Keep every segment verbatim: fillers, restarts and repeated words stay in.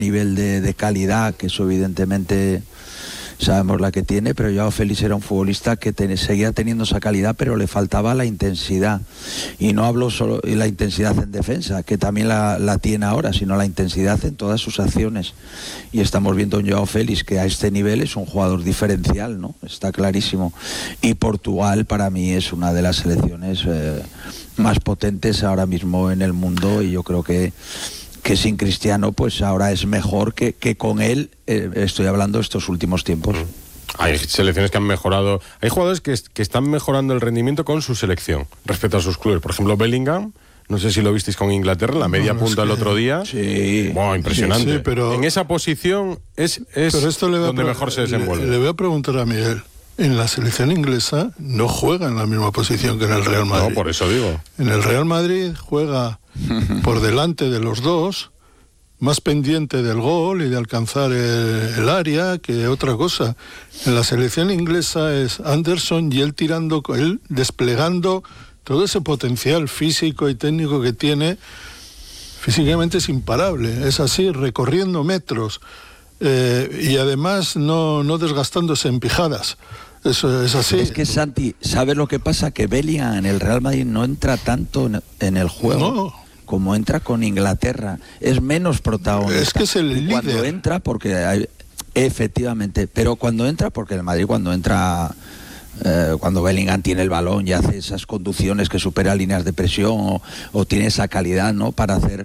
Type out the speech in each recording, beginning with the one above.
nivel de, de calidad, que eso evidentemente sabemos la que tiene, pero Joao Félix era un futbolista que ten, seguía teniendo esa calidad, pero le faltaba la intensidad. Y no hablo solo de la intensidad en defensa, que también la, la tiene ahora, sino la intensidad en todas sus acciones. Y estamos viendo un Joao Félix que a este nivel es un jugador diferencial, ¿no? Está clarísimo. Y Portugal para mí es una de las selecciones eh, más potentes ahora mismo en el mundo, y yo creo que que sin Cristiano pues ahora es mejor que, que con él, eh, estoy hablando de estos últimos tiempos. Hay selecciones que han mejorado, hay jugadores que, que están mejorando el rendimiento con su selección respecto a sus clubes. Por ejemplo, Bellingham, no sé si lo visteis con Inglaterra, la media no, punta es que... el otro día. Sí. Wow, impresionante. Sí, sí, pero... En esa posición es, es pero esto le donde pre... mejor se desenvuelve. Le, le voy a preguntar a Miguel. En la selección inglesa no juega en la misma posición que en el Real Madrid. No, por eso digo. En el Real Madrid juega por delante de los dos, más pendiente del gol y de alcanzar el, el área que otra cosa. En la selección inglesa es Anderson y él tirando, él desplegando todo ese potencial físico y técnico que tiene. Físicamente es imparable, es así, recorriendo metros. Eh, y además no, no desgastándose en pijadas. Eso es así. Es que, Santi, ¿sabes lo que pasa? Que Bellingham en el Real Madrid no entra tanto en, en el juego no. como entra con Inglaterra. Es menos protagonista. Es que es el líder. Cuando entra, porque hay, efectivamente, pero cuando entra, porque el Madrid cuando entra... Eh, cuando Bellingham tiene el balón y hace esas conducciones que supera líneas de presión o, o tiene esa calidad, ¿no?, para hacer...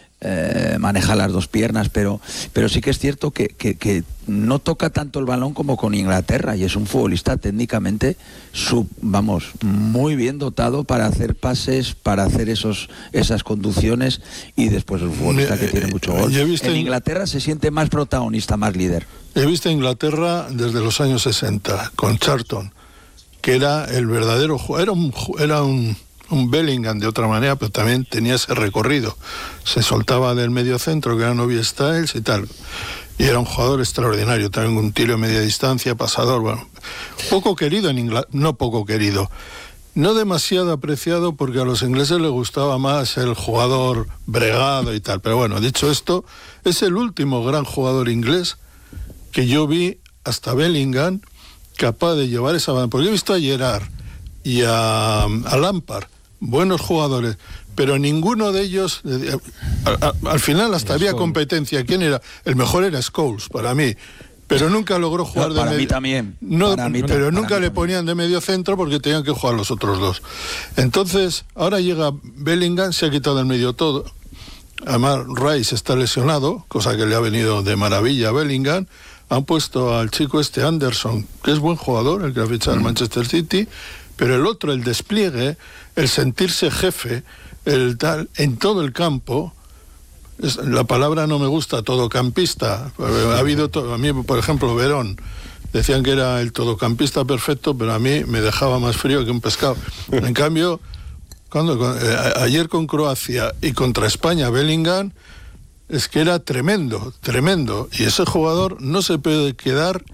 Eh, maneja las dos piernas, pero pero sí que es cierto que, que, que no toca tanto el balón como con Inglaterra, y es un futbolista técnicamente sub, vamos, muy bien dotado para hacer pases, para hacer esos esas conducciones, y después es un futbolista que tiene mucho gol. En Inglaterra se siente más protagonista, más líder. He visto a Inglaterra desde los años sesenta con Charlton, que era el verdadero era un era un un Bellingham de otra manera, pero también tenía ese recorrido. Se soltaba del medio centro, que era Novi Styles y tal. Y era un jugador extraordinario, también un tiro de media distancia, pasador, bueno. Poco querido en Inglaterra, no poco querido. No demasiado apreciado, porque a los ingleses les gustaba más el jugador bregado y tal. Pero bueno, dicho esto, es el último gran jugador inglés que yo vi, hasta Bellingham, capaz de llevar esa banda. Porque he visto a Gerrard y a, a Lampard, buenos jugadores, pero ninguno de ellos, a, a, al final hasta había competencia. ¿Quién era? El mejor era Scholes, para mí, pero nunca logró jugar no, de medio. Para mí también. No, para mí, pero para nunca mí le también. ponían de medio centro porque tenían que jugar los otros dos. Entonces, ahora llega Bellingham, se ha quitado del medio todo. Además, Rice está lesionado, cosa que le ha venido de maravilla a Bellingham. Han puesto al chico este Anderson, que es buen jugador, el que ha fichado al mm. Manchester City. Pero el otro, el despliegue, el sentirse jefe, el tal, en todo el campo, es, la palabra no me gusta, todocampista. Ha habido, to, a mí, por ejemplo, Verón, decían que era el todocampista perfecto, pero a mí me dejaba más frío que un pescado. En cambio, cuando, eh, ayer con Croacia y contra España, Bellingham, es que era tremendo, tremendo. Y ese jugador no se puede quedar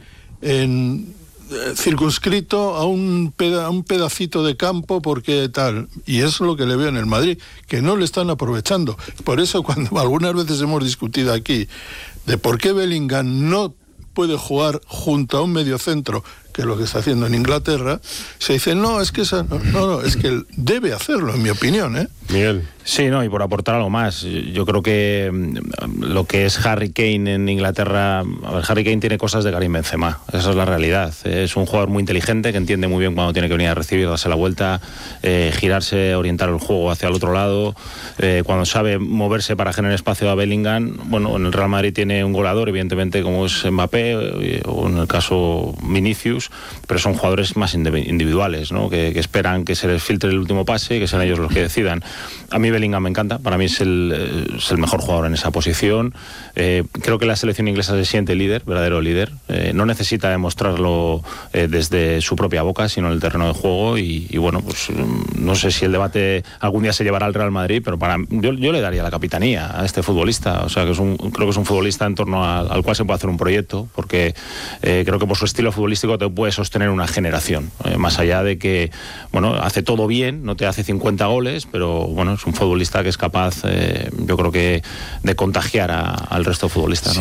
en... circunscrito a un, peda, a un pedacito de campo porque tal, y eso es lo que le veo en el Madrid, que no le están aprovechando. Por eso cuando algunas veces hemos discutido aquí de por qué Bellingham no puede jugar junto a un mediocentro, que es lo que está haciendo en Inglaterra, se dice, no, es que esa, no, no, no, es que él debe hacerlo, en mi opinión, ¿eh? Miguel. Sí, no, y por aportar algo más, yo creo que lo que es Harry Kane en Inglaterra, a ver, Harry Kane tiene cosas de Karim Benzema, esa es la realidad. Es un jugador muy inteligente que entiende muy bien cuando tiene que venir a recibir, darse la vuelta, eh, girarse, orientar el juego hacia el otro lado, eh, cuando sabe moverse para generar espacio a Bellingham. Bueno, en el Real Madrid tiene un goleador, evidentemente, como es Mbappé, o en el caso Vinicius, pero son jugadores más individuales, ¿no? Que, que esperan que se les filtre el último pase y que sean ellos los que decidan. A mí Bellingham me encanta, para mí es el, es el mejor jugador en esa posición. Eh, creo que la selección inglesa se siente líder, verdadero líder. Eh, no necesita demostrarlo eh, desde su propia boca, sino en el terreno de juego. Y, y bueno, pues no sé si el debate algún día se llevará al Real Madrid, pero para yo, yo le daría la capitanía a este futbolista. O sea, que es un, creo que es un futbolista en torno a, al cual se puede hacer un proyecto, porque eh, creo que por su estilo futbolístico te puede sostener una generación. Eh, más allá de que, bueno, hace todo bien, no te hace cincuenta goles, pero bueno, es un futbolista que es capaz, eh, yo creo que, de contagiar a, al resto de futbolistas, ¿no?